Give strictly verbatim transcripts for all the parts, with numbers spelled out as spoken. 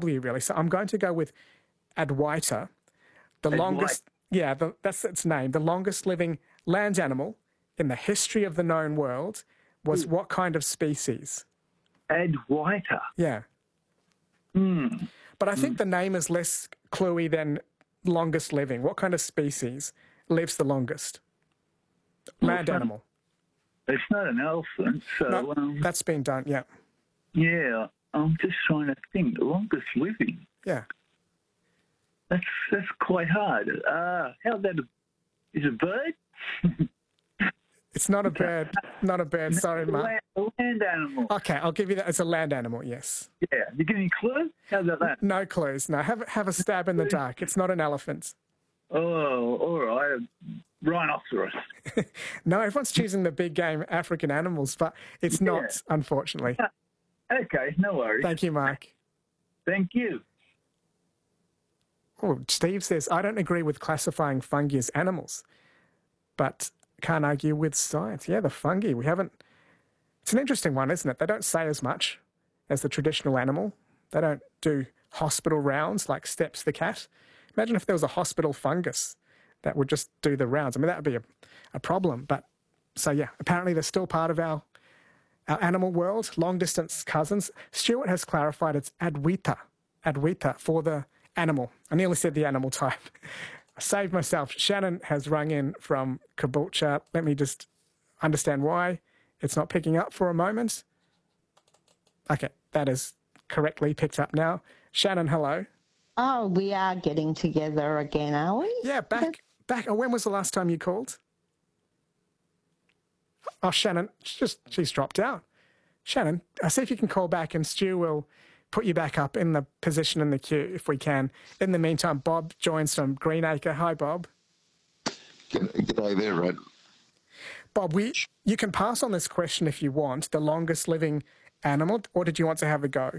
W, really. So I'm going to go with Adwaita, the Adwaita. longest, yeah, the, that's its name, the longest living land animal in the history of the known world was what kind of species? Adwaita. Yeah. Hmm. But I think the name is less cluey than longest living. What kind of species lives the longest? Well, Land it's not- animal. It's not an elephant, so No, um, that's been done, yeah. yeah. I'm just trying to think. Longest living. Yeah. That's that's quite hard. Uh, how about a, is it a bird? It's not a bird. Not a bird. Sorry, a Mark. land, a land animal. Okay, I'll give you that. It's a land animal, yes. Yeah. You give me a clue? How about that? No clues. No, have, have a stab in the dark. It's not an elephant. Oh, all right. Rhinoceros. No, everyone's choosing the big game African animals, but it's Yeah. not, unfortunately. Okay, no worries. Thank you, Mark. Thank you. Oh, Steve says, I don't agree with classifying fungi as animals, but can't argue with science. Yeah, the fungi, we haven't... It's an interesting one, isn't it? They don't say as much as the traditional animal. They don't do hospital rounds like Steps the cat. Imagine if there was a hospital fungus that would just do the rounds. I mean, that would be a, a problem. But so, yeah, apparently they're still part of our, our animal world, long-distance cousins. Stuart has clarified it's Adwaita, Adwaita for the animal. I nearly said the animal type. I saved myself. Shannon has rung in from Caboolture. Let me just understand why it's not picking up for a moment. Okay, that is correctly picked up now. Shannon, hello. Oh, we are getting together again, are we? Yeah, back, back. Oh, when was the last time you called? Oh, Shannon, she's just she's dropped out. Shannon, I see if you can call back, and Stu will put you back up in the position in the queue if we can. In the meantime, Bob joins from Greenacre. Hi, Bob. Good, good day there, Rod. Bob, we you can pass on this question if you want. The longest living animal, or did you want to have a go?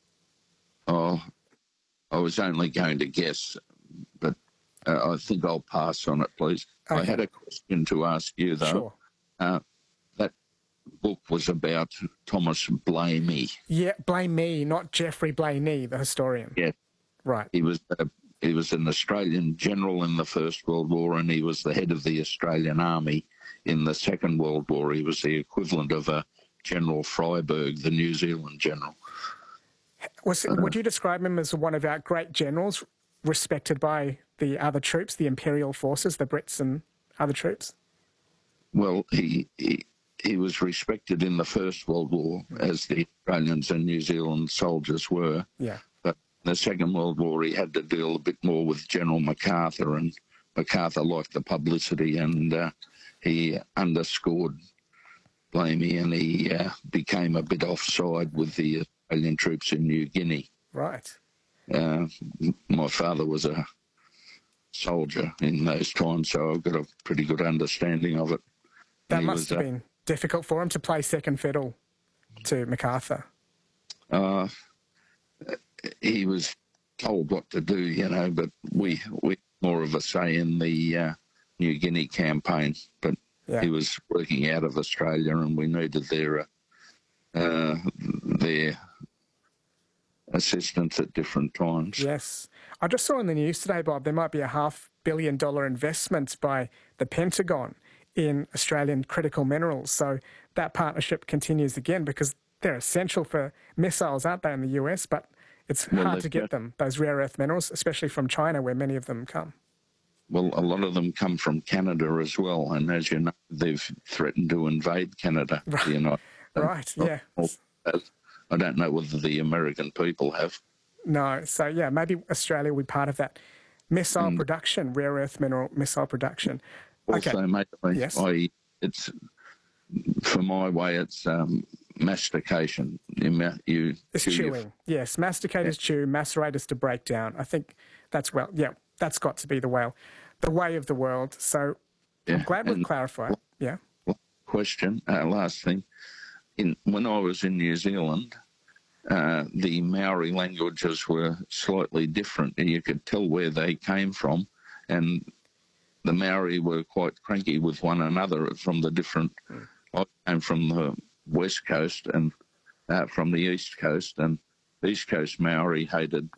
Oh, I was only going to guess, but uh, I think I'll pass on it, please. Okay. I had a question to ask you, though. Sure. Uh, that book was about Thomas Blamey. Yeah, blame me, not Geoffrey Blainey, the historian. Yeah. Right. He was a, he was an Australian general in the First World War, and he was the head of the Australian Army in the Second World War. He was the equivalent of a General Freyberg, the New Zealand general. Was, would you describe him as one of our great generals, respected by the other troops, the Imperial forces, the Brits and other troops? Well, he, he he was respected in the First World War, as the Australians and New Zealand soldiers were. Yeah. But in the Second World War, he had to deal a bit more with General MacArthur, and MacArthur liked the publicity, and uh, he underscored Blamey, and he uh, became a bit offside with the Australian troops in New Guinea. Right. Uh, my father was a soldier in those times, so I've got a pretty good understanding of it. That He must was, have uh, been difficult for him to play second fiddle to MacArthur. Uh, he was told what to do, you know, but we we more of a say in the uh, New Guinea campaign. But Yeah. he was working out of Australia, and we needed their uh, uh, their assistance at different times. Yes. I just saw in the news today, Bob, there might be a half billion dollar investment by the Pentagon in Australian critical minerals. So that partnership continues again because they're essential for missiles, aren't they, in the U S? But it's Well, hard to they've get got- them, those rare earth minerals, especially from China, where many of them come. Well, a lot of them come from Canada as well, and as you know, they've threatened to invade Canada. Right. You know, Right, yeah. I don't know whether the American people have. No, so yeah, maybe Australia will be part of that missile Mm. production, rare earth mineral missile production. Also, Okay. mate, I, Yes. I, it's for my way, it's um, mastication. You, ma- you It's chew your- chewing. Yes, masticate is chew, macerate is to break down. I think that's, well, yeah, that's got to be the way, the way of the world. So I'm Yeah, glad we've and- clarified. Yeah. Question, uh, last thing. In when I was in New Zealand, uh, the Maori languages were slightly different, and you could tell where they came from, and the Maori were quite cranky with one another from the different. I came from the west coast and uh, from the east coast, and East Coast Maori hated